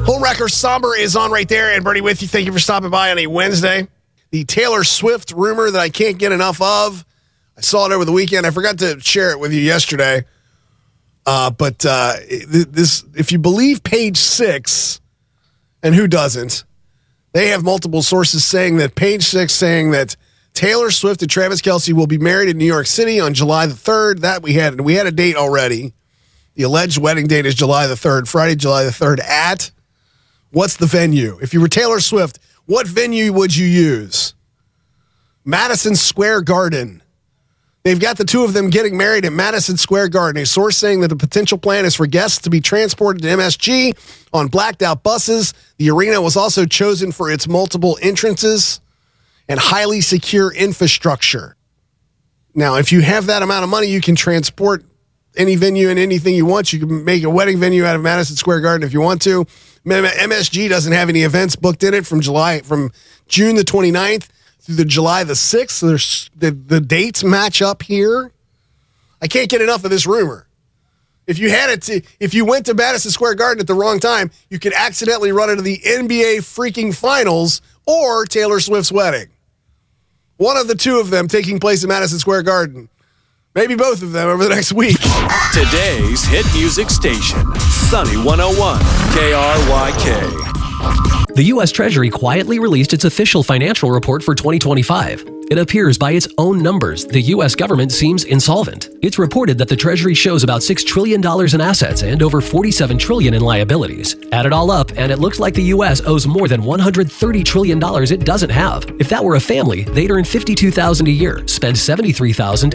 Full Wrecker Somber is on right there, and Bernie with you. Thank you for stopping by on a Wednesday. The Taylor Swift rumor that I can't get enough of. I saw it over the weekend. I forgot to share it with you yesterday. But this, if you believe Page Six, and who doesn't, they have multiple sources saying that Page Six saying that Taylor Swift and Travis Kelce will be married in New York City on July the 3rd. That we had a date already. The alleged wedding date is July the 3rd, Friday, July the 3rd at, what's the venue? If you were Taylor Swift, what venue would you use? Madison Square Garden. They've got the two of them getting married at Madison Square Garden. A source saying that the potential plan is for guests to be transported to MSG on blacked out buses. The arena was also chosen for its multiple entrances and highly secure infrastructure. Now, if you have that amount of money, you can transport any venue and anything you want. You can make a wedding venue out of Madison Square Garden if you want to. MSG doesn't have any events booked in it from June the 29th through the July the 6th. So there's the dates match up here. I can't get enough of this rumor. If you went to Madison Square Garden at the wrong time, you could accidentally run into the NBA freaking finals or Taylor Swift's wedding. One of the two of them taking place at Madison Square Garden. Maybe both of them over the next week. Today's hit music station, Sunny 101, KRYK. The U.S. Treasury quietly released its official financial report for 2025. It appears by its own numbers, the U.S. government seems insolvent. It's reported that the Treasury shows about $6 trillion in assets and over $47 trillion in liabilities. Add it all up, and it looks like the U.S. owes more than $130 trillion it doesn't have. If that were a family, they'd earn $52,000 a year, spend $73,000,